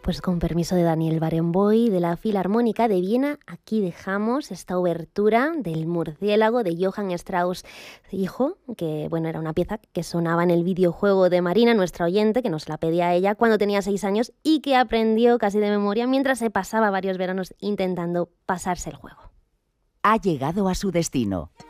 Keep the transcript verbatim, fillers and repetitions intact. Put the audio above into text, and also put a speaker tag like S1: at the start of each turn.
S1: Pues con permiso de Daniel Barenboim, de la Filarmónica de Viena, aquí dejamos esta obertura del Murciélago de Johann Strauss hijo, que bueno, era una pieza que sonaba en el videojuego de Marina, nuestra oyente, que nos la pedía ella cuando tenía seis años y que aprendió casi de memoria mientras se pasaba varios veranos intentando pasarse el juego.
S2: Ha llegado a su destino.